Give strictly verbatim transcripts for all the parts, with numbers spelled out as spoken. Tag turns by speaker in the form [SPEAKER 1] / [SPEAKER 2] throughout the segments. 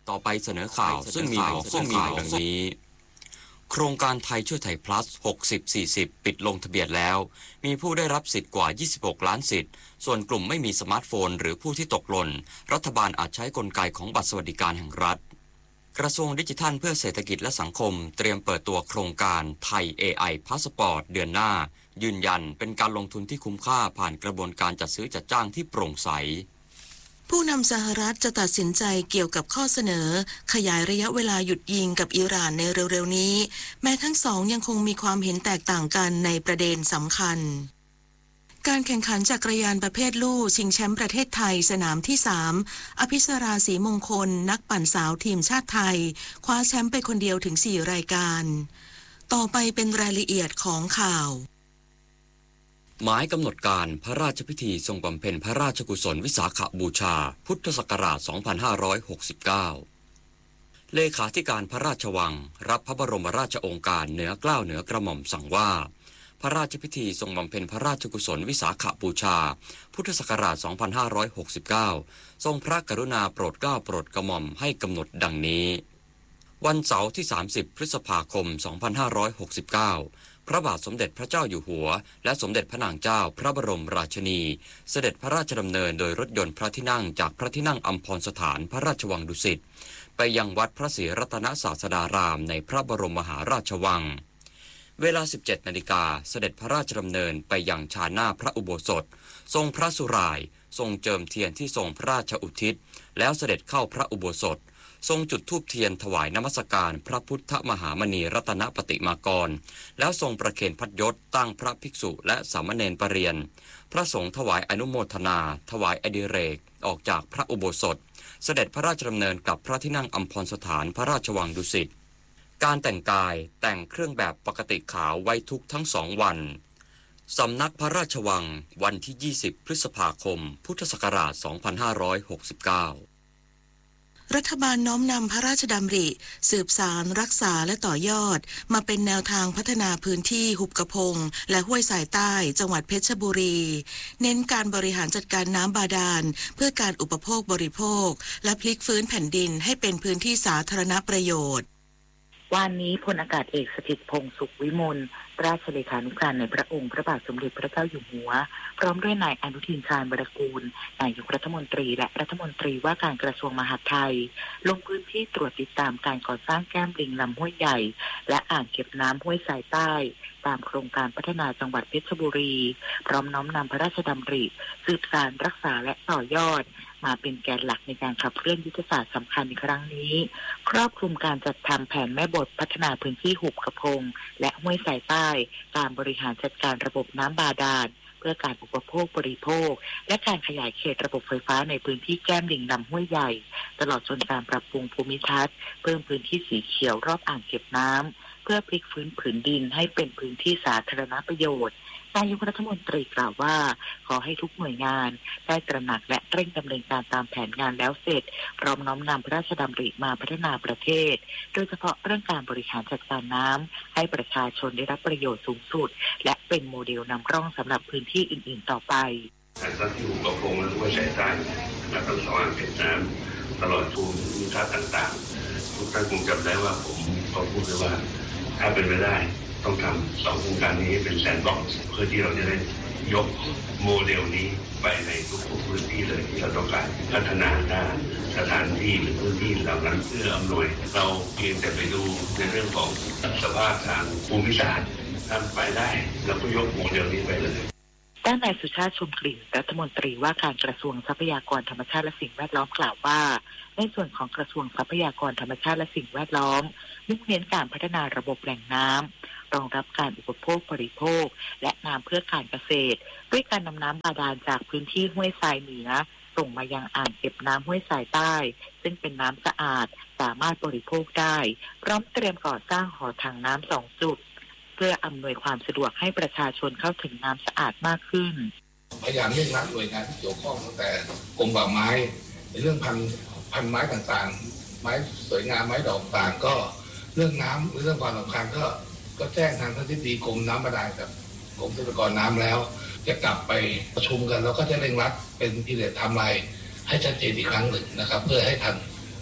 [SPEAKER 1] ต่อไปเสนอข่าวซึ่งมีหัวข้อข่าวดังนี้โครงการไทยช่วยไทย plus หกสิบ สี่สิบ ปิดลงทะเบียนแล้วมีผู้ได้รับสิทธิ์กว่ายี่สิบหกล้านสิทธิ์ส่วนกลุ่มไม่มีสมาร์ทโฟนหรือผู้ที่ตกหล่นรัฐบาลอาจใช้กลไกของบัตรสวัสดิการแห่งรัฐกระทรวงดิจิทัลเพื่อเศรษฐกิจและสังคมเตรียมเปิดตัวโครงการไทย เอ ไอ Passport เดือนหน้ายืนยันเป็นการลงทุนที่คุ้มค่าผ่านกระบวนการจัดซื้อจัดจ้างที่โปร่งใส
[SPEAKER 2] ผู้นำสหรัฐจะตัดสินใจเกี่ยวกับข้อเสนอขยายระยะเวลาหยุดยิงกับอิหร่านในเร็วๆนี้แม้ทั้งสองยังคงมีความเห็นแตกต่างกันในประเด็นสำคัญการแข่งขันจักรยานประเภทลู่ชิงแชมป์ประเทศไทยสนามที่สามอภิสราศรีมงคลนักปั่นสาวทีมชาติไทยคว้าแชมป์ไปคนเดียวถึงสี่รายการต่อไปเป็นรายละเอียดของข่าว
[SPEAKER 1] หมายกำหนดการพระราชพิธีทรงบำเพ็ญพระราชกุศลวิสาขบูชาพุทธศักราช สองพันห้าร้อยหกสิบเก้า เลขาธิการพระราชวังรับพระบรมราชโองการเหนือเกล้าเหนือกระหม่อมสั่งว่าพระราชพิธีทรงบำเพ็ญพระราชกุศลวิสาขบูชาพุทธศักราช สองพันห้าร้อยหกสิบเก้า ทรงพระกรุณาโปรดเกล้าโปรดกระหม่อมให้กำหนดดังนี้วันเสาร์ที่ สามสิบ พฤษภาคม สองพันห้าร้อยหกสิบเก้าพระบาทสมเด็จพระเจ้าอยู่หัวและสมเด็จพระนางเจ้าพระบรมราชินีเสด็จพระราชดำเนินโดยรถยนต์พระที่นั่งจากพระที่นั่งอัมพรสถานพระราชวังดุสิตไปยังวัดพระศรีรัตนศาสดารามในพระบรมมหาราชวังเวลา สิบเจ็ดนาฬิกาเสด็จพระราชดำเนินไปยังชานหน้าพระอุโบสถทรงพระสุร่ายทรงเจิมเทียนที่ทรงพระราชอุทิศแล้วเสด็จเข้าพระอุโบสถทรงจุดธูปเทียนถวายนมัสการพระพุทธมหามณีรัตนปฏิมากรแล้วทรงประเคนพัดยศตั้งพระภิกษุและสามเณรปเรียนพระสงฆ์ถวายอนุโมทนาถวายอดิเรกออกจากพระอุโบสถเสด็จพระราชดำเนินกลับพระที่นั่งอัมพรสถานพระราชวังดุสิตการแต่งกายแต่งเครื่องแบบปกติขาวไว้ทุกทั้งสองวันสำนักพระราชวังวันที่ยี่สิบพฤษภาคมพุทธศักราช สองพันห้าร้อยหกสิบเก้า
[SPEAKER 2] รัฐบาลน้อมนำพระราชดำริสืบสานรักษาและต่อยอดมาเป็นแนวทางพัฒนาพื้นที่หุบกระพงและห้วยสายใต้จังหวัดเพชรบุรีเน้นการบริหารจัดการน้ำบาดาลเพื่อการอุปโภคบริโภคและพลิกฟื้นแผ่นดินให้เป็นพื้นที่สาธารณประโยชน์
[SPEAKER 3] วันนี้พลอากาศเอกสถิตพงษ์สุขวิมลราชเลขานุการในพระองค์พระบาทสมเด็จพระเจ้าอยู่หัวพร้อมด้วยนายอนุทินชาญวรกูลนายกรัฐมนตรีและรัฐมนตรีว่าการกระทรวงมหาดไทยลงพื้นที่ตรวจติดตามการก่อสร้างแก้มลิงลำห้วยใหญ่และอ่างเก็บน้ำห้วยสายใต้ตามโครงการพัฒนาจังหวัดเพชรบุรีพร้อมน้อมนำพระราชดำริสืบสานรักษาและต่อยอดมาเป็นแกนหลักในการขับเคลื่อนยุทธศาสตร์สำคัญในครั้งนี้ครอบคลุมการจัดทำแผนแม่บทพัฒนาพื้นที่หุบกระพงและห้วยสายใต้การบริหารจัดการระบบน้ำบาดาลเพื่อการอุปโภคบริโภคและการขยายเขตระบบไฟฟ้าในพื้นที่แก้มลิงลำห้วยใหญ่ตลอดจนการปรับปรุงภูมิทัศน์เพิ่มพื้นที่สีเขียวรอบอ่างเก็บน้ำเพื่อพลิกฟื้นผืนดินให้เป็นพื้นที่สาธารณประโยชน์นายกรัฐมนตรีกล่าวว่าขอให้ทุกหน่วยงานได้ตระหนักและเร่งดำเนินการตามแผนงานแล้วเสร็จพร้อมน้อมนำพระราชดำริมาพัฒนาประเทศโดยเฉพาะเรื่องการบริหารจัดการน้ำให้ประชาชนได้รับประโยชน์สูงสุดและเป็นโมเดลนำร่องสำหรับพื้นที่อื่นๆต่อไป
[SPEAKER 4] การสร้างที่หุบกระพงและห้วยสายใต้และทั้งสองอ่างเก็บน้ำตลอดภูมิทัศน์ต่างๆทุกท่านคงจำได้ว่าผมเขาพูดเลยว่าถ้าเป็นไปได้ต้องทำสองโครงการนี้เป็นแซนด์บ็อกซ์เพื่อที่เราจะได้ยกโมเดลนี้ไปในทุกพื้นที่เลยที่เราต้องการพัฒนาด้านสถานที่หรือพื้นที่เหล่านั้นเพื่ออำนวยเราเพียงแต่ไปดูในเรื่องของสภาพทางภูมิศาสตร์ทำไปได้แล้วก็ยกโมเดลนี้ไปเลย
[SPEAKER 3] ด้านนายสุชาติชมกลิ่นรัฐมนตรีว่าการกระทรวงทรัพยากรธรรมชาติและสิ่งแวดล้อมกล่าวว่าในส่วนของกระทรวงทรัพยากรธรรมชาติและสิ่งแวดล้อมมุ่งเน้นการพัฒนาระบบแหล่งน้ำรองรับการอุปโภคบริโภคและน้ำเพื่อการเกษตรด้วยการนำน้ำบาดาลจากพื้นที่ห้วยทรายเหนือส่งมายังอ่างเก็บน้ำห้วยทรายใต้ซึ่งเป็นน้ำสะอาดสามารถบริโภคได้พร้อมเตรียมก่อสร้างหอถังน้ำสองจุดเพื่ออำนวยความสะดวกให้ประชาชนเข้าถึงน้ำสะอาดมากขึ้น
[SPEAKER 5] พยายามเร่งรัดหน่วยงานที่เกี่ยวข้องตั้งแต่กรมป่าไม้ในเรื่องพันพันไม้ต่างๆไม้สวยงามไม้ดอกต่างก็เรื่องน้ำเรื่องความสำคัญก็ก็แจ้งทางท่านทิบดีกรมน้ำบาดาลกับกรมทรัพยากรน้ำแล้วจะกลับไปประชุมกันแล้วก็จะเร่งรัดเป็นพิเศษไทม์ไลน์ให้ชัดเจนอีกครั้งหนึ่งนะครับเพื่อให้ทัน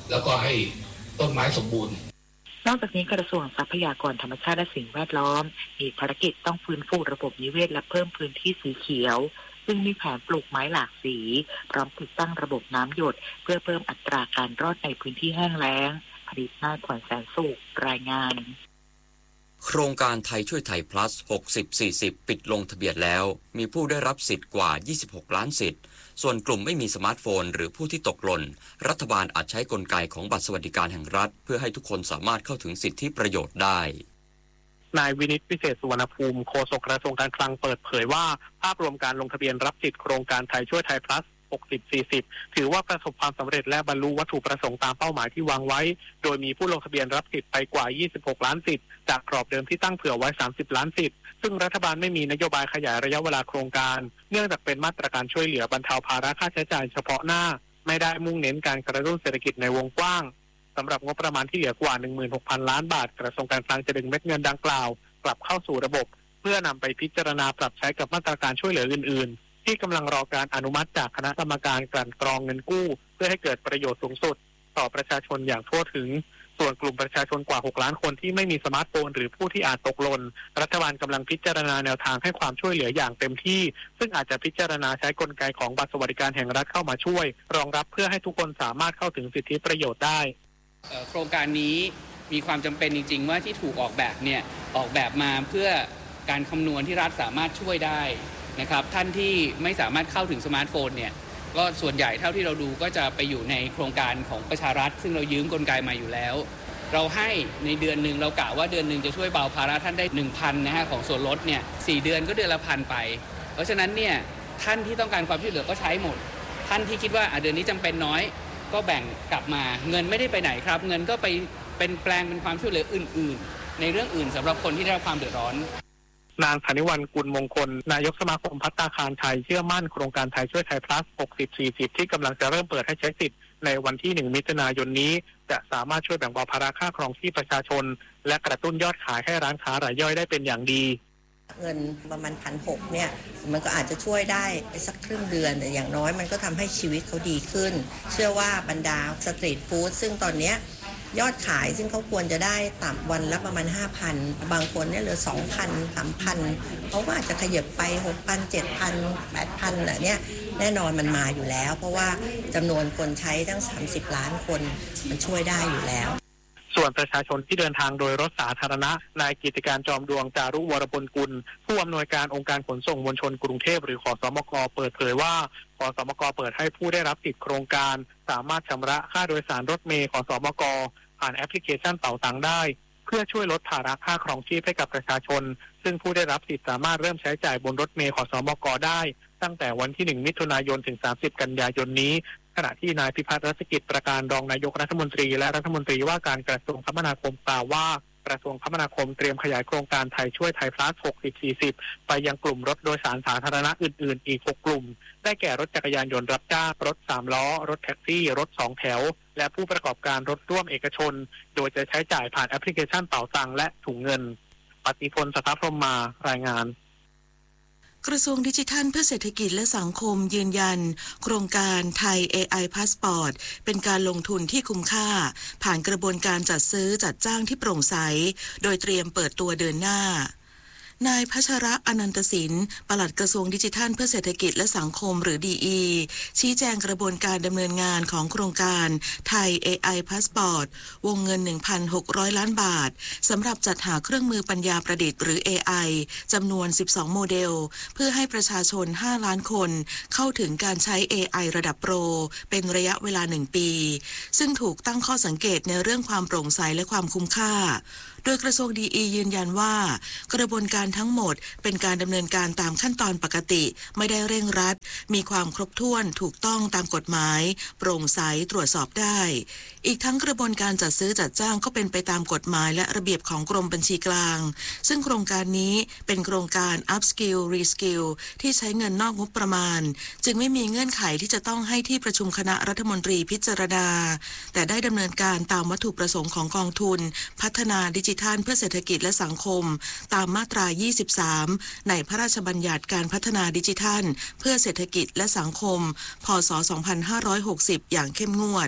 [SPEAKER 5] แล้วก็ให้ต้นไม้สมบูรณ์
[SPEAKER 3] นอกจากนี้กระทรวงทรัพยากรธรรมชาติและสิ่งแวดล้อมมีภารกิจต้องฟื้นฟูระบบนิเวศและเพิ่มพื้นที่สีเขียวซึ่งมีแผนปลูกไม้หลากสีพร้อมติดตั้งระบบน้ำหยดเพื่อเพิ่มอัตราการรอดในพื้นที่แห้งแล้งผลิตนายขวัญแสนสุขรายงาน
[SPEAKER 1] โครงการไทยช่วยไทย plus หกสิบ สี่สิบ ปิดลงทะเบียนแล้วมีผู้ได้รับสิทธิ์กว่ายี่สิบหกล้านสิทธิ์ส่วนกลุ่มไม่มีสมาร์ทโฟนหรือผู้ที่ตกหล่นรัฐบาลอาจใช้กลไกของบัตรสวัสดิการแห่งรัฐเพื่อให้ทุกคนสามารถเข้าถึงสิทธิประโยชน์ได้
[SPEAKER 6] นายวินิตวิเศษสุวรรณภูมิโฆษกกระทรวงการคลังเปิดเผยว่าภาพรวมการลงทะเบียนรับสิทธิโครงการไทยช่วยไทย plus หกสิบ สี่สิบ ถือว่าประสบความสำเร็จและบรรลุวัตถุประสงค์ตามเป้าหมายที่วางไว้โดยมีผู้ลงทะเบียนรับสิทธิ์ไปกว่ายี่สิบหกล้านสิทธิ์จากกรอบเดิมที่ตั้งเผื่อไว้สามสิบล้านสิทธิ์ซึ่งรัฐบาลไม่มีนโยบายขยายระยะเวลาโครงการเนื่องจากเป็นมาตรการช่วยเหลือบรรเทาภาระค่าใช้จ่ายเฉพาะหน้าไม่ได้มุ่งเน้นการกระตุ้นเศรษฐกิจในวงกว้างสำหรับงบประมาณที่เหลือกว่า หนึ่งหมื่นหกพัน ล้านบาทกระทรวงการคลังจะดึงเม็ดเงินดังกล่าวกลับเข้าสู่ระบบเพื่อนำไปพิจารณาปรับใช้กับมาตรการช่วยเหลืออื่นๆที่กำลังรอการอนุมัติจากคณะกรรมการกลั่นกรองเงินกู้เพื่อให้เกิดประโยชน์สูงสุดต่อประชาชนอย่างทั่วถึงส่วนกลุ่มประชาชนกว่าหกล้านคนที่ไม่มีสมาร์ทโฟนหรือผู้ที่อาจตกหล่นรัฐบาลกำลังพิจารณาแนวทางให้ความช่วยเหลืออย่างเต็มที่ซึ่งอาจจะพิจารณาใช้กลไกของบัตรสวัสดิการแห่งรัฐเข้ามาช่วยรองรับเพื่อให้ทุกคนสามารถเข้าถึงสิทธิประโยชน์ได้
[SPEAKER 7] โครงการนี้มีความจำเป็นจริงๆว่าที่ถูกออกแบบเนี่ยออกแบบมาเพื่อการคำนวณที่รัฐสามารถช่วยได้นะครับท่านที่ไม่สามารถเข้าถึงสมาร์ทโฟนเนี่ยก็ส่วนใหญ่เท่าที่เราดูก็จะไปอยู่ในโครงการของประชารัฐซึ่งเรายืมกลไกมาอยู่แล้วเราให้ในเดือนหนึ่งเรากะว่าเดือนหนึ่งจะช่วยเบาภาระท่านได้ หนึ่งพัน นะฮะของส่วนลดเนี่ยสี่เดือนก็เดือนละพันไปเพราะฉะนั้นเนี่ยท่านที่ต้องการความช่วยเหลือก็ใช้หมดท่านที่คิดว่าเดือนนี้จำเป็นน้อยก็แบ่งกลับมาเงินไม่ได้ไปไหนครับเงินก็ไปเป็นแปลงเป็นความช่วยเหลืออื่นๆในเรื่องอื่นสำหรับคนที่ได้รับความเดือดร้อน
[SPEAKER 6] นางธนิวรรณกุลมงคลนายกสมาคมภัตตาคารไทยเชื่อมั่นโครงการไทยช่วยไทย plus หกสิบ สี่สิบ ที่กำลังจะเริ่มเปิดให้ใช้สิทธิ์ในวันที่หนึ่งมิถุนายนนี้จะสามารถช่วยแบ่งเบาภาระค่าครองชีพประชาชนและกระตุ้นยอดขายให้ร้านค้ารายย่อยได้เป็นอย่างดี
[SPEAKER 8] เงินประมาณ หนึ่งพันหกร้อย เนี่ยมันก็อาจจะช่วยได้ไปสักครึ่งเดือนแต่อย่างน้อยมันก็ทำให้ชีวิตเขาดีขึ้นเชื่อว่าบรรดาสตรีทฟู้ดซึ่งตอนนี้ยอดขายซึ่งเขาควรจะได้ต่ำวันละประมาณ ห้าพัน บางคนเนี่ยเหลือ สองพัน สามพัน เขาก็อาจจะขยับไป หกพัน เจ็ดพัน แปดพัน น่ะเนี่ยแน่นอนมันมาอยู่แล้วเพราะว่าจำนวนคนใช้ทั้งสามสิบล้านคนมันช่วยได้อยู่แล้ว
[SPEAKER 6] ส่วนประชาชนที่เดินทางโดยรถสาธารณะนายกิติการจอมดวงจารุวรพลกุลผู้อำนวยการองค์การขนส่งมวลชนกรุงเทพหรือขสมกเปิดเผยว่าขสมกเปิดให้ผู้ได้รับสิทธิโครงการสามารถชำระค่าโดยสารรถเมล์ขสมกผ่านแอปพลิเคชันเป๋าตังได้เพื่อช่วยลดภาระค่าครองชีพให้กับประชาชนซึ่งผู้ได้รับสิทธิ์สามารถเริ่มใช้จ่ายบนรถเมล์ขสมกได้ตั้งแต่วันที่หนึ่งมิถุนายนถึงสามสิบกันยายนนี้ขณะที่นายพิพัฒน์รัชกิจประการรองนายกรัฐมนตรีและรัฐมนตรีว่าการกระทรวงคมนาคมกล่าวว่ากระทรวงคมนาคมเตรียมขยายโครงการไทยช่วยไทย plus หกสิบ สี่สิบ ไปยังกลุ่มรถโดยสารสาธารณะอื่นๆอีกหกกลุ่มได้แก่รถจักรยานยนต์รับจ้างรถสามล้อรถแท็กซี่รถสองแถวและผู้ประกอบการรถร่วมเอกชนโดยจะใช้จ่ายผ่านแอปพลิเคชันเป๋าตังและถุงเงินปฏิพลสัทธพรหมมารายงาน
[SPEAKER 2] กระทรวงดิจิทัลเพื่อเศรษฐกิจและสังคมยืนยันโครงการไทย เอ ไอ Passport เป็นการลงทุนที่คุ้มค่าผ่านกระบวนการจัดซื้อจัดจ้างที่โปร่งใสโดยเตรียมเปิดตัวเดินหน้านายพัชระอนันตสินปลัดกระทรวงดิจิทัลเพื่อเศรษฐกิจและสังคมหรือ ดี อี ชี้แจงกระบวนการดำเนินงานของโครงการไทย เอ ไอ Passport วงเงิน หนึ่งพันหกร้อย ล้านบาทสำหรับจัดหาเครื่องมือปัญญาประดิษฐ์หรือ เอ ไอ จำนวนสิบสองโมเดลเพื่อให้ประชาชนห้าล้านคนเข้าถึงการใช้ เอ ไอ ระดับโปรเป็นระยะเวลาหนึ่งปีซึ่งถูกตั้งข้อสังเกตในเรื่องความโปร่งใสและความคุ้มค่าโดยกระทรวง ดี อี ยืนยันว่ากระบวนการทั้งหมดเป็นการดำเนินการตามขั้นตอนปกติไม่ได้เร่งรัดมีความครบถ้วนถูกต้องตามกฎหมายโปร่งใสตรวจสอบได้อีกทั้งกระบวนการจัดซื้อจัดจ้างก็เป็นไปตามกฎหมายและระเบียบของกรมบัญชีกลางซึ่งโครงการนี้เป็นโครงการ Upskill Reskill ที่ใช้เงินนอกงบประมาณจึงไม่มีเงื่อนไขที่จะต้องให้ที่ประชุมคณะรัฐมนตรีพิจารณาแต่ได้ดำเนินการตามวัตถุประสงค์ของกองทุนพัฒนาดิจิทัลเพื่อเศรษฐกิจและสังคมตามมาตรายี่สิบสามในพระราชบัญญัติการพัฒนาดิจิทัลเพื่อเศรษฐกิจและสังคมพ.ศ. สองพันห้าร้อยหกสิบอย่างเข้มงวด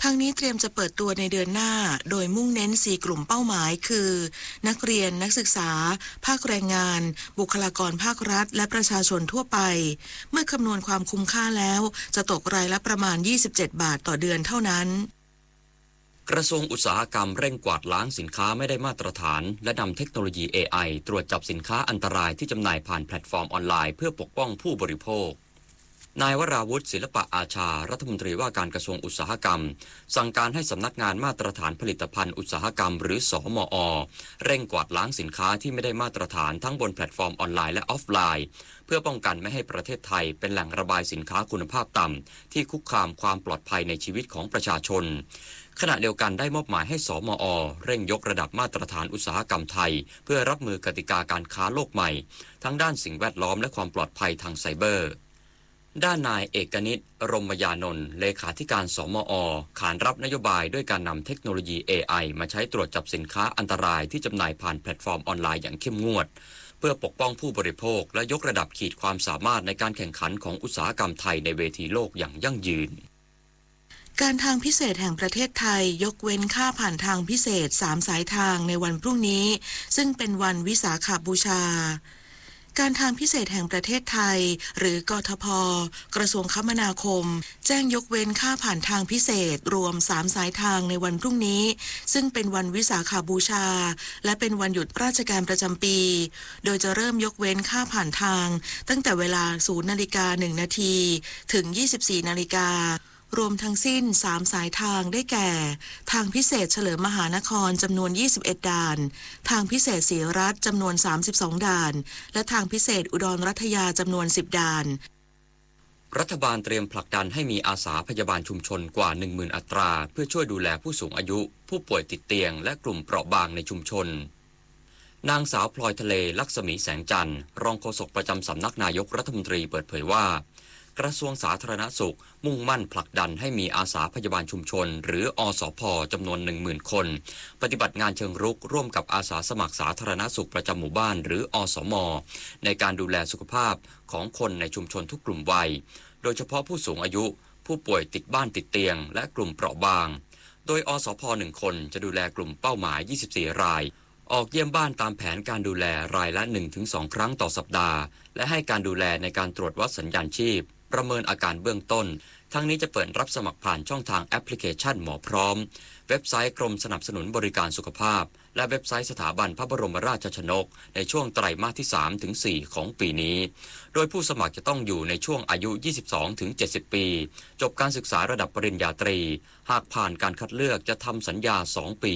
[SPEAKER 2] ทางนี้เตรียมจะเปิดตัวในเดือนหน้าโดยมุ่งเน้นสี่กลุ่มเป้าหมายคือนักเรียนนักศึกษาภาคแรงงานบุคลากรภาครัฐและประชาชนทั่วไปเมื่อคำนวณความคุ้มค่าแล้วจะตกรายละประมาณยี่สิบเจ็ดบาทต่อเดือนเท่านั้น
[SPEAKER 1] กระทรวงอุตสาหกรรมเร่งกวาดล้างสินค้าไม่ได้มาตรฐานและนำเทคโนโลยี เอ ไอ ตรวจจับสินค้าอันตรายที่จำหน่ายผ่านแพลตฟอร์มออนไลน์เพื่อปกป้องผู้บริโภคนายวราวุฒิศิลปะอาชารัฐมนตรีว่าการกระทรวงอุตสาหกรรมสั่งการให้สำนักงานมาตรฐานผลิตภัณฑ์อุตสาหกรรมหรือสมอ.เร่งกวาดล้างสินค้าที่ไม่ได้มาตรฐานทั้งบนแพลตฟอร์มออนไลน์และออฟไลน์เพื่อป้องกันไม่ให้ประเทศไทยเป็นแหล่งระบายสินค้าคุณภาพต่ำที่คุกคามความปลอดภัยในชีวิตของประชาชนขณะเดียวกันได้มอบหมายให้สมอ.เร่งยกระดับมาตรฐานอุตสาหกรรมไทยเพื่อรับมือกติกาการค้าโลกใหม่ทั้งด้านสิ่งแวดล้อมและความปลอดภัยทางไซเบอร์ด้านนายเอกนิตรมยานนท์เลขาธิการสมอ.ขานรับนโยบายด้วยการนำเทคโนโลยี เอ ไอ มาใช้ตรวจจับสินค้าอันตรายที่จำหน่ายผ่านแพลตฟอร์มออนไลน์อย่างเข้มงวดเพื่อปกป้องผู้บริโภคและยกระดับขีดความสามารถในการแข่งขันของอุตสาหกรรมไทยในเวทีโลกอย่างยั่งยืน
[SPEAKER 2] การทางพิเศษแห่งประเทศไทยยกเว้นค่าผ่านทางพิเศษสามสายทางในวันพรุ่งนี้ซึ่งเป็นวันวิสาขบูชาการทางพิเศษแห่งประเทศไทยหรือกทพ.กระทรวงคมนาคมแจ้งยกเว้นค่าผ่านทางพิเศษรวมสามสายทางในวันพรุ่งนี้ซึ่งเป็นวันวิสาขบูชาและเป็นวันหยุดราชการประจำปีโดยจะเริ่มยกเว้นค่าผ่านทางตั้งแต่เวลา ศูนย์นาฬิกาหนึ่งนาทีถึง ยี่สิบสี่นาฬิการวมทั้งสิ้นสามสายทางได้แก่ทางพิเศษเฉลิมมหานครจำนวนยี่สิบเอ็ดด่านทางพิเศษศรีรัตน์จำนวนสามสิบสองด่านและทางพิเศษอุดรรัตยาจำนวนสิบด่าน
[SPEAKER 1] รัฐบาลเตรียมผลักดันให้มีอาสาพยาบาลชุมชนกว่า หนึ่งหมื่น อัตราเพื่อช่วยดูแลผู้สูงอายุผู้ป่วยติดเตียงและกลุ่มเปราะบางในชุมชนนางสาวพลอยทะเลลักษมีแสงจันทร์รองโฆษกประจำสำนักนายกรัฐมนตรีเปิดเผยว่ากระทรวงสาธารณสุขมุ่งมั่นผลักดันให้มีอาสาพยาบาลชุมชนหรืออสพ.จำนวน หนึ่งหมื่น คนปฏิบัติงานเชิงรุกร่วมกับอาสาสมัครสาธารณสุขประจำหมู่บ้านหรืออสม.ในการดูแลสุขภาพของคนในชุมชนทุกกลุ่มวัยโดยเฉพาะผู้สูงอายุผู้ป่วยติดบ้านติดเตียงและกลุ่มเปราะบางโดยอสพ.หนึ่งคนจะดูแลกลุ่มเป้าหมายยี่สิบสี่รายออกเยี่ยมบ้านตามแผนการดูแลรายละ หนึ่งถึงสอง ครั้งต่อสัปดาห์และให้การดูแลในการตรวจวัดสัญญาณชีพประเมินอาการเบื้องต้นทั้งนี้จะเปิดรับสมัครผ่านช่องทางแอปพลิเคชันหมอพร้อมเว็บไซต์กรมสนับสนุนบริการสุขภาพและเว็บไซต์สถาบันพระบรมราชชนกในช่วงไตรมาสที่ สามถึงสี่ ของปีนี้โดยผู้สมัครจะต้องอยู่ในช่วงอายุ ยี่สิบสองถึงเจ็ดสิบ ปีจบการศึกษาระดับปริญญาตรีหากผ่านการคัดเลือกจะทำสัญญาสองปี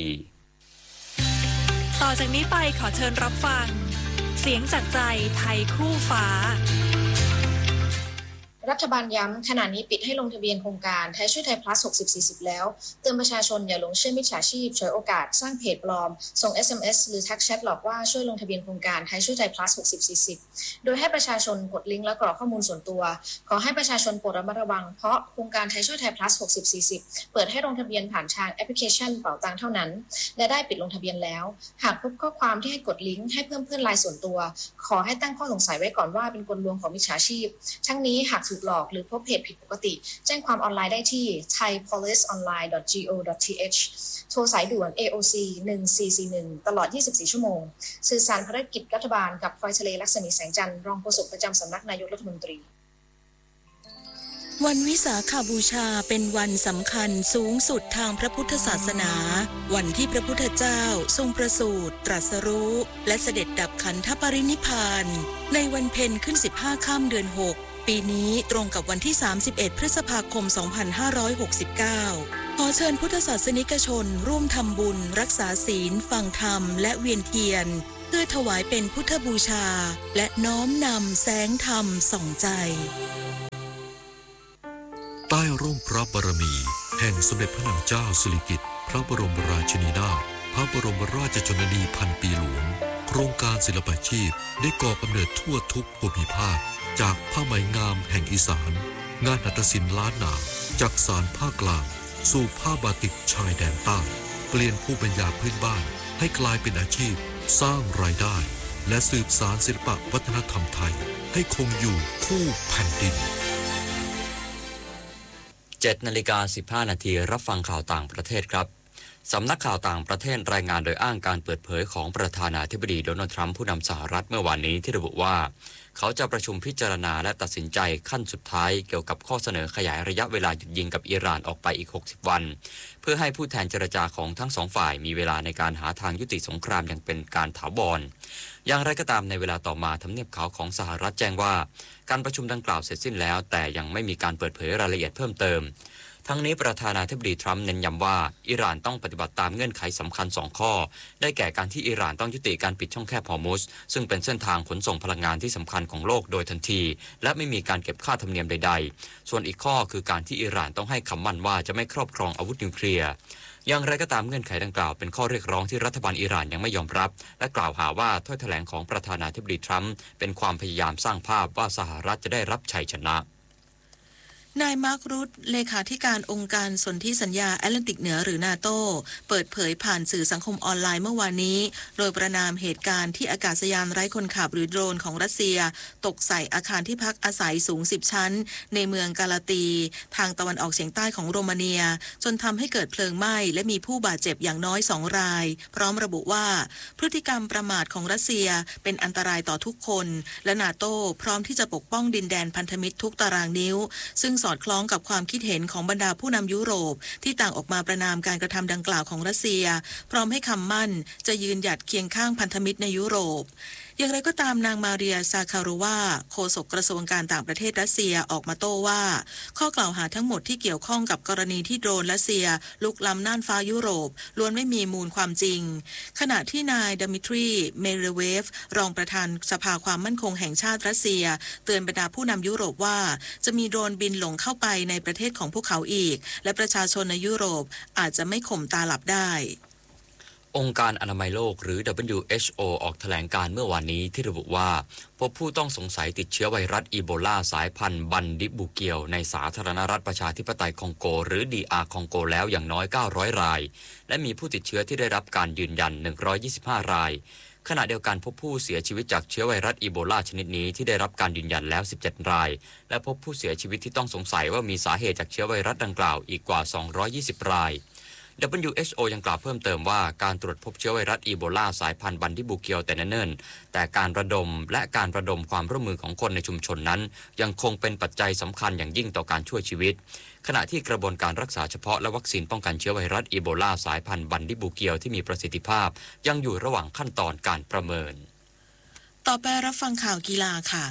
[SPEAKER 9] ต่อจากนี้ไปขอเชิญรับฟังเสียงจากใจไทยคู่ฟ้า
[SPEAKER 10] รัฐบาลย้ำขณะนี้ปิดให้ลงทะเบียนโครงการไทยช่วยไทย plus หกสิบ สี่สิบ แล้วเตือนประชาชนอย่าหลงเชื่อมิจฉาชีพฉวยโอกาสสร้างเพจปลอมส่ง เอส เอ็ม เอส หรือทักแชทหลอกว่าช่วยลงทะเบียนโครงการไทยช่วยไทย plus หกสิบ สี่สิบ โดยให้ประชาชนกดลิงก์และกรอกข้อมูลส่วนตัวขอให้ประชาชนโปรดระมัดระวังเพราะโครงการไทยช่วยไทย plus หกสิบ สี่สิบ เปิดให้ลงทะเบียนผ่านทางแอปพลิเคชันเป๋าตังเท่านั้นและได้ปิดลงทะเบียนแล้วหากพบข้อความที่ให้กดลิงก์ให้เพิ่มเพื่อนไลน์ส่วนตัวขอให้ตั้งข้อสงสัยไว้ก่อนว่าเป็นกลลวงของมิจฉาชีพทั้งนี้หากถูกหลอกหรือพบเพจผิดปกติแจ้งความออนไลน์ได้ที่ ไทย โพลิส ออนไลน์ ดอท จี โอ ดอท ที เอช โทรสายด่วน เอ โอ ซี หนึ่งสี่สี่หนึ่ง ตลอดยี่สิบสี่ชั่วโมงสื่อสารภารกิจรัฐบาลกับพลอยทะเลลักษมีแสงจันทร์รองโฆษกประจำสำนักนายกรัฐมนตรี
[SPEAKER 2] วันวิสาขบูชาเป็นวันสำคัญสูงสุดทางพระพุทธศาสนาวันที่พระพุทธเจ้าทรงประสูติตรัสรู้และเสด็จดับขันธปรินิพพานในวันเพ็ญขึ้นสิบห้าค่ำเดือนหกปีนี้ตรงกับวันที่สามสิบเอ็ดพฤษภาคมสองพันห้าร้อยหกสิบเก้าขอเชิญพุทธศาสนิกชนร่วมทำบุญรักษาศีลฟังธรรมและเวียนเทียนเพื่อถวายเป็นพุทธบูชาและน้อมนำแสงธรรมส่องใจ
[SPEAKER 11] ใต้ร่มพระบารมีแห่งสมเด็จพระนางเจ้าสิริกิติ์พระบรมราชินีนาถพระบรมราชชนนีพันปีหลวงโครงการศิลปาชีพได้ก่อกำเนิดทั่วทุกภูมิภาคจากผ้าไหมงามแห่งอีสานงานหัตถศิลป์ล้านนาจากสารภาคกลางสู่ผ้าบาติกชายแดนใต้เปลี่ยนภูมิปัญญาพื้นบ้านให้กลายเป็นอาชีพสร้างรายได้และสืบสานศิลปวัฒนธรรมไทยให้คงอยู่คู่แผ่นดิน
[SPEAKER 1] เจ็ดนาฬิกาสิบห้านาทีรับฟังข่าวต่างประเทศครับสำนักข่าวต่างประเทศรายงานโดยอ้างการเปิดเผยของประธานาธิบดีโดนัลด์ทรัมป์ผู้นำสหรัฐเมื่อวานนี้ที่ระบุว่าเขาจะประชุมพิจารณาและตัดสินใจขั้นสุดท้ายเกี่ยวกับข้อเสนอขยายระยะเวลาหยุดยิงกับอิหร่านออกไปอีกหกสิบวันเพื่อให้ผู้แทนเจรจาของทั้งสองฝ่ายมีเวลาในการหาทางยุติสงครามอย่างเป็นการถาวรอย่างไรก็ตามในเวลาต่อมาทำเนียบขาวของสหรัฐแจ้งว่าการประชุมดังกล่าวเสร็จสิ้นแล้วแต่ยังไม่มีการเปิดเผยรายละเอียดเพิ่มเติมทั้งนี้ประธานาธิบดีทรัมป์เน้นย้ำว่าอิหร่านต้องปฏิบัติตามเงื่อนไขสำคัญสองข้อได้แก่การที่อิหร่านต้องยุติการปิดช่องแคบฮอร์มุซซึ่งเป็นเส้นทางขนส่งพลังงานที่สำคัญของโลกโดยทันทีและไม่มีการเก็บค่าธรรมเนียมใดๆส่วนอีกข้อคือการที่อิหร่านต้องให้คำมั่นว่าจะไม่ครอบครองอาวุธนิวเคลียร์อย่างไรก็ตามเงื่อนไขดังกล่าวเป็นข้อเรียกร้องที่รัฐบาลอิหร่านยังไม่ยอมรับและกล่าวหาว่าถ้อยแถลงของประธานาธิบดีทรัมป์เป็นความพยายามสร้างภาพว่าสหรัฐจะได้รับชัยชนะ
[SPEAKER 2] นายมาร์ครูตเลขาธิการองค์การสนธิสัญญาแอตแลนติกเหนือหรือนาโต้เปิดเผยผ่านสื่อสังคมออนไลน์เมื่อวานนี้โดยประนามเหตุการณ์ที่อากาศยานไร้คนขับหรือโดรนของรัสเซียตกใส่อาคารที่พักอาศัยสูงสิบชั้นในเมืองกาลาตีทางตะวันออกเฉียงใต้ของโรมาเนียจนทำให้เกิดเพลิงไหม้และมีผู้บาดเจ็บอย่างน้อยสองรายพร้อมระบุว่าพฤติกรรมประมาทของรัสเซียเป็นอันตรายต่อทุกคนและนาโต้พร้อมที่จะปกป้องดินแดนพันธมิตรทุกตารางนิ้วซึ่งสอดคล้องกับความคิดเห็นของบรรดาผู้นำยุโรปที่ต่างออกมาประณามการกระทำดังกล่าวของรัสเซียพร้อมให้คำมั่นจะยืนหยัดเคียงข้างพันธมิตรในยุโรปอย่างไรก็ตามนางมาเรียซาคาโรวาโฆษกกระทรวงการต่างประเทศรัสเซียออกมาโต้ว่าข้อกล่าวหาทั้งหมดที่เกี่ยวข้องกับกรณีที่โดรนรัสเซียลุกล้ำน่านฟ้ายุโรปล้วนไม่มีมูลความจริงขณะที่นายดมิทรีเมเรเวฟรองประธานสภาความมั่นคงแห่งชาติรัสเซียเตือนบรรดาผู้นำยุโรปว่าจะมีโดรนบินหลงเข้าไปในประเทศของพวกเขาอีกและประชาชนในยุโรปอาจจะไม่ข่มตาหลับได้
[SPEAKER 1] องค์การอนามัยโลกหรือ ดับเบิลยู เอช โอ ออกแถลงการเมื่อวานนี้ที่ระบุว่าพบผู้ต้องสงสัยติดเชื้อไวรัสอีโบลาสายพันธุ์บันดิบูเกียวในสาธารณรัฐประชาธิปไตยคองโกหรือ ดี อาร์ คองโกแล้วอย่างน้อยเก้าร้อยรายและมีผู้ติดเชื้อที่ได้รับการยืนยันหนึ่งร้อยยี่สิบห้ารายขณะเดียวกันพบผู้เสียชีวิตจากเชื้อไวรัสอีโบลาชนิดนี้ที่ได้รับการยืนยันแล้วสิบเจ็ดรายและพบผู้เสียชีวิตที่ต้องสงสัยว่ามีสาเหตุจากเชื้อไวรัสดังกล่าวอีกกว่าสองร้อยยี่สิบรายดับเบิลยู เอช โอ ยังกล่าวเพิ่มเติมว่าการตรวจพบเชื้อไวรัสอีโบลาสายพันธุ์บันดิบูเกียวแต่เนิ่นๆแต่การระดมและการระดมความร่วมมือของคนในชุมชนนั้นยังคงเป็นปัจจัยสำคัญอย่างยิ่งต่อการช่วยชีวิตขณะที่กระบวนการรักษาเฉพาะและวัคซีนป้องกันเชื้อไวรัสอีโบลาสายพันธุ์บันดิบูเกียวที่มีประสิทธิภาพยังอยู่ระหว่างขั้นตอนการประเมิน
[SPEAKER 2] ต่อไปรับฟังข่าวกีฬาค่ะ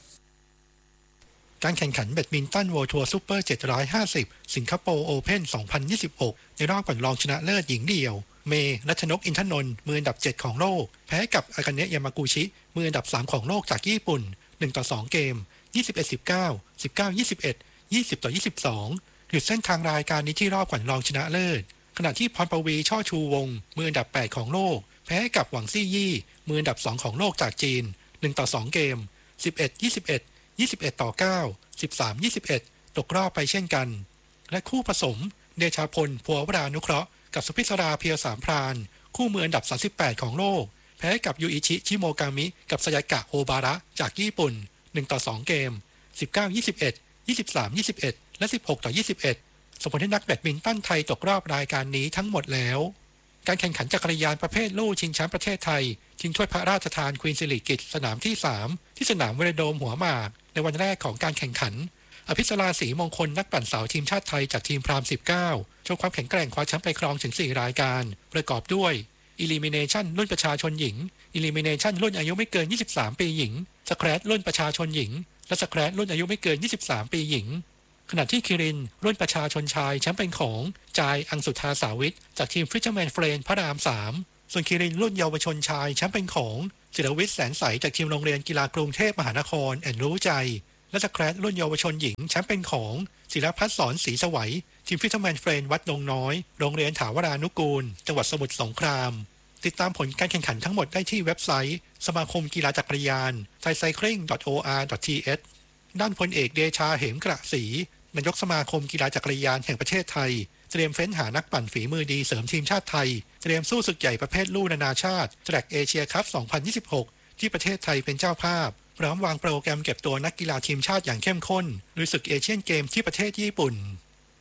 [SPEAKER 12] การแข่งขันแบดมินตัน World Tour Super เจ็ดร้อยห้าสิบสิงคโปร์ Open สองพันยี่สิบหกในรอบก่อนรองชนะเลิศหญิงเดี่ยวเมย์รัชนกอินทนนท์มืออันดับเจ็ดของโลกแพ้กับอากาเนะยามากุชิมืออันดับสามของโลกจากญี่ปุ่นหนึ่งต่อสองเกม ยี่สิบเอ็ด สิบเก้า สิบเก้า ยี่สิบเอ็ด ยี่สิบต่อยี่สิบสองหยุดเส้นทางรายการนี้ที่รอบก่อนรองชนะเลิศขณะที่พรปวีช่อชูวงศ์มืออันดับแปดของโลกแพ้กับหวังซี่ยี่มืออันดับสองของโลกจากจีนหนึ่งต่อสองเกม สิบเอ็ด ยี่สิบเอ็ด ยี่สิบเอ็ดต่อเก้า สิบสาม ยี่สิบเอ็ดตกรอบไปเช่นกันและคู่ผสมเดชาพลภัววรานุเคราะห์กับสุพิศราเพียวสามพรานคู่มืออันดับสามสิบแปดของโลกแพ้กับยูอิชิชิโมกามิกับซายากะโอบาระจากญี่ปุ่นหนึ่งต่อสองเกม สิบเก้า ยี่สิบเอ็ด ยี่สิบสาม ยี่สิบเอ็ดและสิบหกต่อยี่สิบเอ็ดส่งผลให้นักแบดมินตันไทยตกรอบรายการนี้ทั้งหมดแล้วการแข่งขันจักรยานประเภทลู่ชิงแชมป์ประเทศไทยชิงถ้วยพระราชทานควีนสิริกิติ์สนามที่สามที่สนามเวโรโดมหัวหมากในวันแรกของการแข่งขันอภิสราศรีมงคลนักปั่นสาวทีมชาติไทยจากทีมพรามสิบเก้าโชว์ความแข็งแกร่งคว้าแชมป์ไปครองถึงสี่รายการประกอบด้วย Elimination รุ่นประชาชนหญิง Elimination รุ่นอายุไม่เกินยี่สิบสามปีหญิงสแครชรุ่นประชาชนหญิงและสแครชรุ่นอายุไม่เกินยี่สิบสามปีหญิงขณะที่คิรินรุ่นประชาชนชายแชมป์เป็นของจายอังสุธาสาวิทจากทีมฟิชเชอร์แมนเฟรนพระรามสามส่วนคิรินรุ่นเยาวชนชายแชมป์เป็นของจิรวิทย์แสนใสจากทีมโรงเรียนกีฬากรุงเทพมหานครแอนรู้ใจและสแครชรุ่นเยาวชนหญิงแชมป์เป็นของศิรพัฒน์สอนศรีสวัยทีมฟิชเชอร์แมนเฟรนวัดดงน้อยโรงเรียนถาวรานุกูลจังหวัดสมุทรสงครามติดตามผลการแข่งขันทั้งหมดได้ที่เว็บไซต์สมาคมกีฬาจักรยาน ไทยไซคลิง ดอท โอ อาร์ ดอท ที เอช ด้านพลเอกเดชาเหมกระศรีนายกสมาคมกีฬาจักรยานแห่งประเทศไทยเตรียมเฟ้นหานักปั่นฝีมือดีเสริมทีมชาติไทยเตรียมสู้ศึกใหญ่ประเภทลู่นานาชาติแทร็กเอเชียคัพสองพันยี่สิบหกที่ประเทศไทยเป็นเจ้าภาพพร้อมวางโปรแกรมเก็บตัวนักกีฬาทีมชาติอย่างเข้มข้นลุยศึกเอเชียนเกมที่ประเทศญี่ปุ่น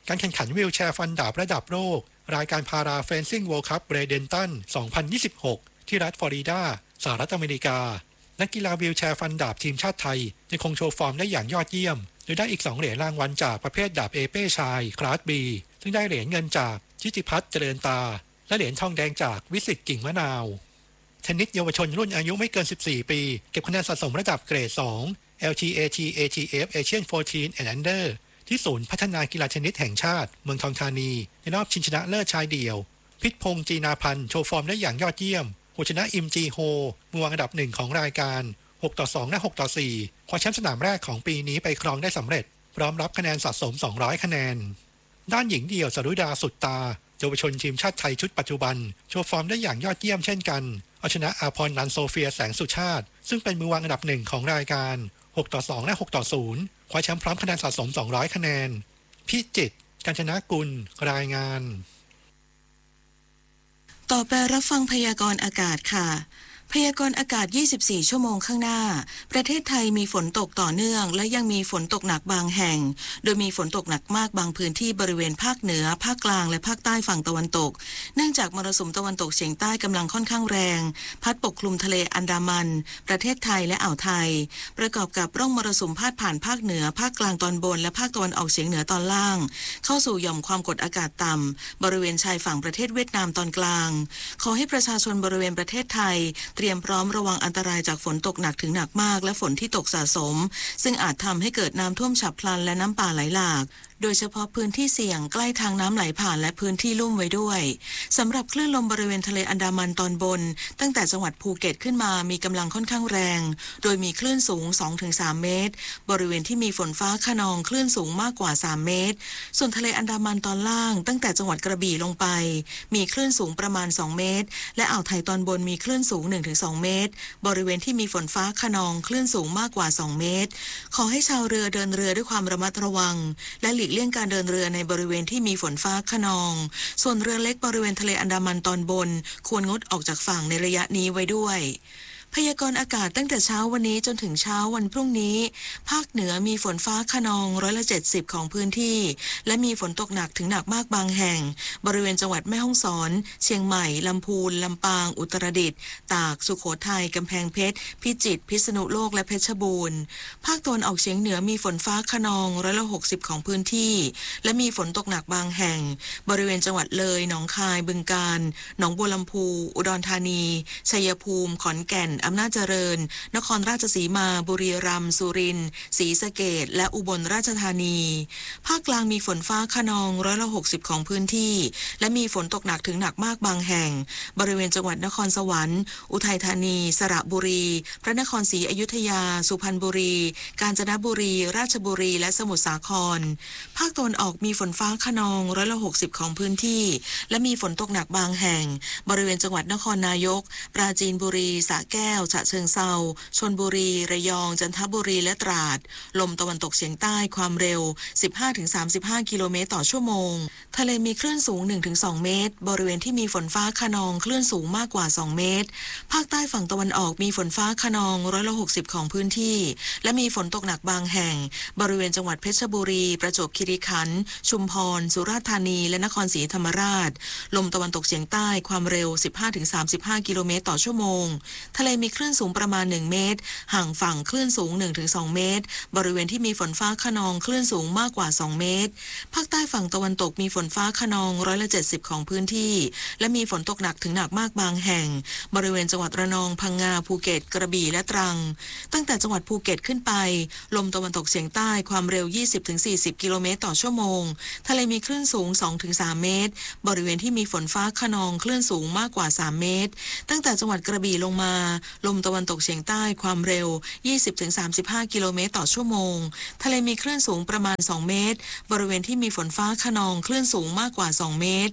[SPEAKER 12] การแข่งขันวีลแชร์ฟันดาบระดับโลกรายการพาราเฟนซิ่งเวิลด์คัพเบรเดนตัน สองพันยี่สิบหก ที่รัฐฟลอริดาสหรัฐอเมริกานักกีฬาวีลแชร์ฟันดาบทีมชาติไทยยังคงโชว์ฟอร์มได้อย่างยอดเยี่ยมโดยได้อีกสองเหรียญรางวัลจากประเภทดาบเอเป้ชายคลาส B ซึ่งได้เหรียญเงินจากชิติพัฒน์เจริญตาและเหรียญทองแดงจากวิสิตกิ่งมะนาวเทนนิสเยาวชนรุ่นอายุไม่เกินสิบสี่ปีเก็บคะแนนสะสมระดับเกรดสอง แอล ที เอ ที เอ ที เอฟ Asian สิบสี่ and Under ที่ศูนย์พัฒนากีฬาเทนนิสแห่งชาติเมืองทองธานีในรอบชิงชนะเลิศชายเดี่ยวพิษพงษ์จีนาพันธ์โชว์ฟอร์มได้อย่างยอดเยี่ยมผู้ชนะอิมจีโฮมือวางอันดับหนึ่งของรายการหกต่อสองและหกต่อสี่คว้าแชมป์สนามแรกของปีนี้ไปครองได้สำเร็จพร้อมรับคะแนนสะสมสองร้อยคะแนนด้านหญิงเดี่ยวสรุดาสุดตาเยาวชนทีมชาติไทยชุดปัจจุบันโชว์ฟอร์มได้อย่างยอดเยี่ยมเช่นกันเอาชนะอาพรนันโซเฟียแสงสุชาติซึ่งเป็นมือวางอันดับหนึ่งของรายการหกต่อสองและหกต่อศูนย์คว้าแชมป์พร้อมคะแนนสะสมสองร้อยคะแนนพิจิตรกาญจนกุลรายงาน
[SPEAKER 2] ต่อไปรับฟังพยากรณ์อากาศค่ะพยากรณ์อากาศยี่สิบสี่ชั่วโมงข้างหน้าประเทศไทยมีฝนตกต่อเนื่องและยังมีฝนตกหนักบางแห่งโดยมีฝนตกหนักมากบางพื้นที่บริเวณภาคเหนือภาคกลางและภาคใต้ฝั่งตะวันตกเนื่องจากมรสุมตะวันตกเฉียงใต้กำลังค่อนข้างแรงพัดปกคลุมทะเลอันดามันประเทศไทยและอ่าวไทยประกอบกับร่องมรสุมพาดผ่านภาคเหนือภาคกลางตอนบนและภาคตะวันออกเฉียงเหนือตอนล่างเข้าสู่หย่อมความกดอากาศต่ำบริเวณชายฝั่งประเทศเวียดนามตอนกลางขอให้ประชาชนบริเวณประเทศไทยเตรียมพร้อมระวังอันตรายจากฝนตกหนักถึงหนักมากและฝนที่ตกสะสมซึ่งอาจทำให้เกิดน้ำท่วมฉับพลันและน้ำป่าไหลหลากโดยเฉพาะพื้นที่เสี่ยงใกล้ทางน้ำไหลผ่านและพื้นที่ลุ่มไว้ด้วยสำหรับคลื่นลมบริเวณทะเลอันดามันตอนบนตั้งแต่จังหวัดภูเก็ตขึ้นมามีกำลังค่อนข้างแรงโดยมีคลื่นสูง สองถึงสาม เมตรบริเวณที่มีฝนฟ้าคะนองคลื่นสูงมากกว่าสามเมตรส่วนทะเลอันดามันตอนล่างตั้งแต่จังหวัดกระบี่ลงไปมีคลื่นสูงประมาณสองเมตรและอ่าวไทยตอนบนมีคลื่นสูง หนึ่งถึงสอง เมตรบริเวณที่มีฝนฟ้าคะนองคลื่นสูงมากกว่าสองเมตรขอให้ชาวเรือเดินเรือด้วยความระมัดระวังและหลีกเลี่ยงการเดินเรือในบริเวณที่มีฝนฟ้าคะนองส่วนเรือเล็กบริเวณทะเลอันดามันตอนบนควรงดออกจากฝั่งในระยะนี้ไว้ด้วยพยากรณ์อากาศตั้งแต่เช้าวันนี้จนถึงเช้าวันพรุ่งนี้ภาคเหนือมีฝนฟ้าคะนองร้อยละเจ็ดสิบของพื้นที่และมีฝนตกหนักถึงหนักมากบางแห่งบริเวณจังหวัดแม่ฮ่องสอนเชียงใหม่ลำพูนลำปางอุตรดิตถ์ตากสุโขทัยกำแพงเพชรพิจิตรพิษณุโลกและเพชรบูรณ์ภาคตะวันออกเฉียงเหนือมีฝนฟ้าคะนองร้อยละหกสิบของพื้นที่และมีฝนตกหนักบางแห่งบริเวณจังหวัดเลยหนองคายบึงกาฬหนองบัวลำพูอุดรธานีชัยภูมิขอนแก่นอำนาจเจริญนครราชสีมาบุรีรัมย์สุรินทร์ศรีสะเกษและอุบลราชธานีภาคกลางมีฝนฟ้าคะนองร้อยละหกสิบของพื้นที่และมีฝนตกหนักถึงหนักมากบางแห่งบริเวณจังหวัดนครสวรรค์อุทัยธานีสระบุรีพระนครศรีอยุธยาสุพรรณบุรีกาญจนบุรีราชบุรีและสมุทรสาครภาคตะวันออกมีฝนฟ้าคะนองร้อยละหกสิบของพื้นที่และมีฝนตกหนักบางแห่งบริเวณจังหวัดนครนายกปราจีนบุรีสระแก้วฉะเชิงเทราชลบุรีระยองจันทบุรีและตราดลมตะวันตกเฉียงใต้ความเร็ว สิบห้าถึงสามสิบห้า กิโลเมตรต่อชั่วโมงทะเลมีคลื่นสูง หนึ่งถึงสอง เมตรบริเวณที่มีฝนฟ้าคะนองคลื่นสูงมากกว่าสองเมตรภาคใต้ฝั่งตะวันออกมีฝนฟ้าคะนองร้อยละหกสิบของพื้นที่และมีฝนตกหนักบางแห่งบริเวณจังหวัดเพชรบุรีประจวบคีรีขันธ์ชุมพรสุราษฎร์ธานีและนครศรีธรรมราชลมตะวันตกเฉียงใต้ความเร็ว สิบห้าถึงสามสิบห้า กิโลเมตรต่อชั่วโมงทะเลมีคลื่นสูงประมาณหนึ่งเมตรห่างฝั่งคลื่นสูง หนึ่งถึงสอง เมตรบริเวณที่มีฝนฟ้าคะนองคลื่นสูงมากกว่าสองเมตรภาคใต้ฝั่งตะวันตกมีฝนฟ้าคะนองร้อยละเจ็ดสิบของพื้นที่และมีฝนตกหนักถึงหนักมากบางแห่งบริเวณจังหวัดระนองพังงาภูเก็ตกระบี่และตรังตั้งแต่จังหวัดภูเก็ตขึ้นไปลมตะวันตกเฉียงใต้ความเร็ว ยี่สิบถึงสี่สิบ กิโลเมตรต่อชั่วโมงทะเลมีคลื่นสูง สองถึงสาม เมตรบริเวณที่มีฝนฟ้าคะนองคลื่นสูงมากกว่าสามเมตรตั้งแต่จังหวัดกระบี่ลงมาลมตะวันตกเฉียงใต้ความเร็ว ยี่สิบถึงสามสิบห้า กิโลเมตรต่อชั่วโมงทะเลมีคลื่นสูงประมาณสองเมตรบริเวณที่มีฝนฟ้าคะนองคลื่นสูงมากกว่าสองเมตร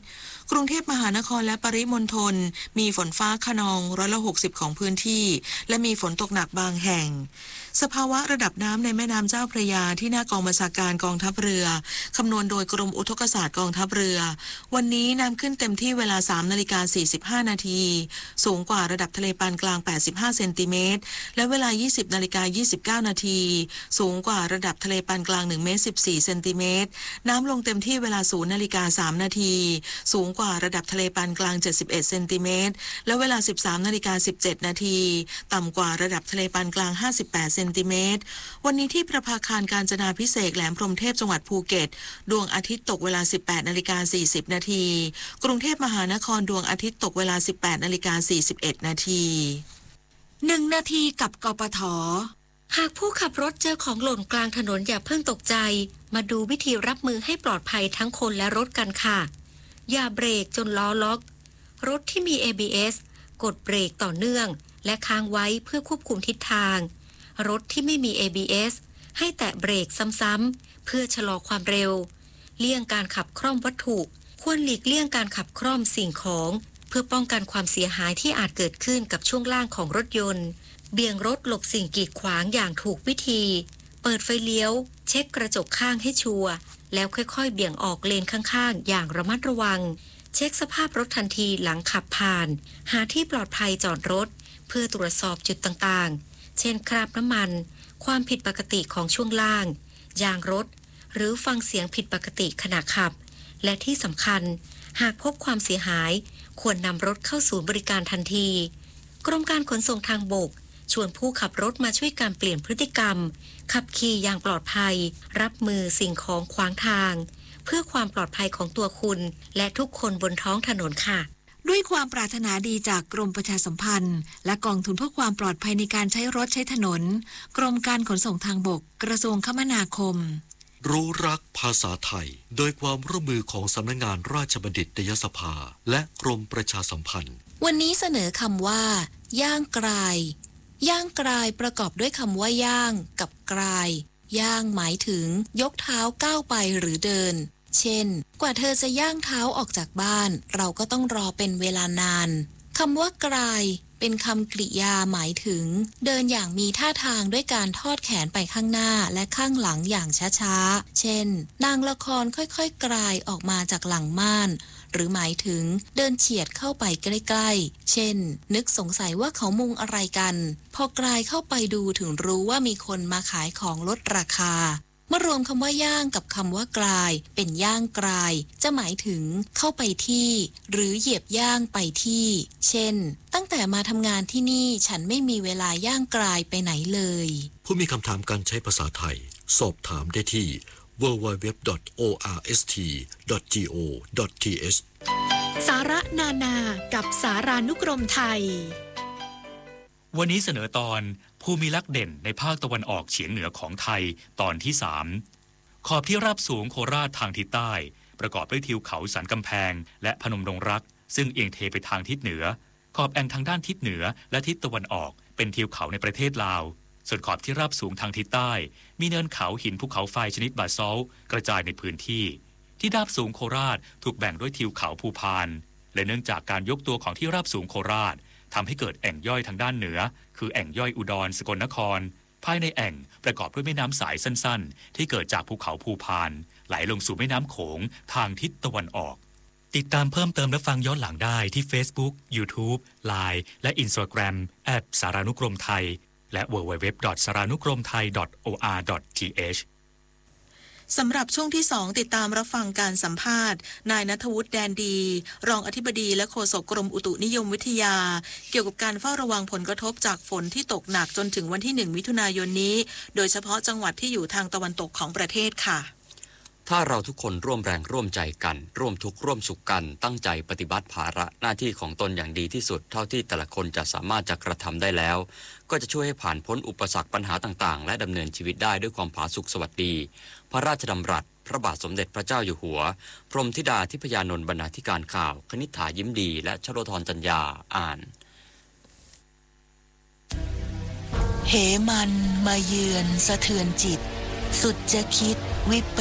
[SPEAKER 2] กรุงเทพมหานครและปริมณฑลมีฝนฟ้าคะนองร้อยละหกสิบของพื้นที่และมีฝนตกหนักบางแห่งสภาวะระดับน้ำในแม่น้ำเจ้าพระยาที่หน้ากองบัญชาการกองทัพเรือคำนวณโดยกรมอุทกศาสตร์กองทัพเรือวันนี้น้ำขึ้นเต็มที่เวลา สามนาฬิกาสี่สิบห้านาทีสูงกว่าระดับทะเลปานกลางแปดสิบห้าเซนติเมตรและเวลา ยี่สิบนาฬิกายี่สิบเก้านาทีสูงกว่าระดับทะเลปานกลางหนึ่งเมตรสิบสี่เซนติเมตรน้ำลงเต็มที่เวลา ศูนย์นาฬิกาสามนาทีสูงกว่าระดับทะเลปานกลางเจ็ดสิบเอ็ดเซนติเมตรและเวลา สิบสามนาฬิกาสิบเจ็ดนาทีต่ำกว่าระดับทะเลปานกลางห้าสิบแปดเซนติเมตรวันนี้ที่ประภาคารกาญจนาภิเษกแหลมพรหมเทพจังหวัดภูเก็ตดวงอาทิตย์ตกเวลา สิบแปดนาฬิกาสี่สิบนาทีกรุงเทพมหานครดวงอาทิตย์ตกเวลา สิบแปดนาฬิกาสี่สิบเอ็ดนาที
[SPEAKER 13] หนึ่งนาทีกับกปท.หากผู้ขับรถเจอของหล่นกลางถนนอย่าเพิ่งตกใจมาดูวิธีรับมือให้ปลอดภัยทั้งคนและรถกันค่ะอย่าเบรกจนล้อล็อกรถที่มี เอ บี เอส กดเบรกต่อเนื่องและค้างไว้เพื่อควบคุมทิศทางรถที่ไม่มี เอ บี เอส ให้แตะเบรกซ้ำๆเพื่อชะลอความเร็วเลี่ยงการขับคล่อมวัตถุควรหลีกเลี่ยงการขับคล่อมสิ่งของเพื่อป้องกันความเสียหายที่อาจเกิดขึ้นกับช่วงล่างของรถยนต์เบี่ยงรถหลบสิ่งกีดขวางอย่างถูกวิธีเปิดไฟเลี้ยวเช็คกระจกข้างให้ชัวร์แล้วค่อยๆเบี่ยงออกเลนข้างๆอย่างระมัดระวังเช็คสภาพรถทันทีหลังขับผ่านหาที่ปลอดภัยจอดรถเพื่อตรวจสอบจุดต่างๆเช่นคราบน้ำมันความผิดปกติของช่วงล่างยางรถหรือฟังเสียงผิดปกติขณะขับและที่สำคัญหากพบความเสียหายควรนำรถเข้าศูนย์บริการทันทีกรมการขนส่งทางบกชวนผู้ขับรถมาช่วยการเปลี่ยนพฤติกรรมขับขี่อย่างปลอดภัยรับมือสิ่งของขวางทางเพื่อความปลอดภัยของตัวคุณและทุกคนบนท้องถนนค่ะ
[SPEAKER 14] ด้วยความปรารถนาดีจากกรมประชาสัมพันธ์และกองทุนเพื่อความปลอดภัยในการใช้รถใช้ถนนกรมการขนส่งทางบกกระทรวงคมนาคม
[SPEAKER 11] รู้รักภาษาไทยโดยความร่วมมือของสำนักงานราชบัณฑิตยสภาและกรมประชาสัมพันธ์
[SPEAKER 14] วันนี้เสนอคำว่าย่างกรายย่างกรายประกอบด้วยคำว่าย่างกับกรายย่างหมายถึงยกเท้าก้าวไปหรือเดินเช่นกว่าเธอจะย่างเท้าออกจากบ้านเราก็ต้องรอเป็นเวลานานคำว่ากรายเป็นคำกริยาหมายถึงเดินอย่างมีท่าทางด้วยการทอดแขนไปข้างหน้าและข้างหลังอย่างช้าๆเช่นนางละครค่อยๆกรายออกมาจากหลังม่านหรือหมายถึงเดินเฉียดเข้าไปใกล้ๆเช่นนึกสงสัยว่าเขามุงอะไรกันพอกรายเข้าไปดูถึงรู้ว่ามีคนมาขายของลดราคาเมื่อรวมคำว่าย่างกับคำว่ากรายเป็นย่างกรายจะหมายถึงเข้าไปที่หรือเหยียบย่างไปที่เช่นตั้งแต่มาทำงานที่นี่ฉันไม่มีเวลาย่างกรายไปไหนเลย
[SPEAKER 11] ผู้มีคำถามการใช้ภาษาไทยสอบถามได้ที่ ดับเบิลยู ดับเบิลยู ดับเบิลยู ดอท โอ อาร์ เอส ที ดอท จี โอ ดอท ที เอช
[SPEAKER 9] สาระนานากับสารานุกรมไทย
[SPEAKER 15] วันนี้เสนอตอนภูมิลักษณ์เด่นในภาคตะวันออกเฉียงเหนือของไทยตอนที่สามขอบที่ราบสูงโคราชทางทิศใต้ประกอบด้วยทิวเขาสันกำแพงและพนมดงรักซึ่งเอียงเทไปทางทิศเหนือขอบแอ่งทางด้านทิศเหนือและทิศตะวันออกเป็นทิวเขาในประเทศลาวส่วนขอบที่ราบสูงทางทิศใต้มีเนินเขาหินภูเขาไฟชนิดบาซัลต์กระจายในพื้นที่ที่ราบสูงโคราชถูกแบ่งด้วยทิวเขาภูพานและเนื่องจากการยกตัวของที่ราบสูงโคราชทำให้เกิดแอ่งย่อยทางด้านเหนือคือแอ่งย่อยอุดรสกลนครภายในแอ่งประกอบด้วยแม่น้ำสายสั้นๆที่เกิดจากภูเขาภูพานไหลลงสู่แม่น้ำโขงทางทิศตะวันออกติดตามเพิ่มเติมและฟังย้อนหลังได้ที่ Facebook YouTube ไลน์ และ Instagram แอทสารานุกรมไทยและ ดับเบิลยู ดับเบิลยู ดับเบิลยู ดอท สารานุกรมไทย ดอท โอ อาร์ ดอท ที เอช
[SPEAKER 2] สำหรับช่วงที่สองติดตามรับฟังการสัมภาษณ์นายณัฐวุฒิแดนดีรองอธิบดีและโฆษกกรมอุตุนิยมวิทยาเกี่ยวกับการเฝ้าระวังผลกระทบจากฝนที่ตกหนักจนถึงวันที่หนึ่งมิถุนายนนี้โดยเฉพาะจังหวัดที่อยู่ทางตะวันตกของประเทศค่ะ
[SPEAKER 1] ถ้าเราทุกคนร่วมแรงร่วมใจกันร่วมทุกข์ร่วมสุขกันตั้งใจปฏิบัติภาระหน้าที่ของตนอย่างดีที่สุดเท่าที่แต่ละคนจะสามารถจะกระทำได้แล้วก็จะช่วยให้ผ่านพ้นอุปสรรคปัญหาต่างๆและดำเนินชีวิตได้ด้วยความผาสุกสวัสดีพระราชดำรัสพระบาทสมเด็จพระเจ้าอยู่หัวพรหมธิดาทิพยานนท์บรรณาธิการข่าวคณิษฐายิ้มดีและชโลธรจัญญาอ่าน
[SPEAKER 14] เหมันมาเยือนสะเทือนจิตสุดจะคิดวิป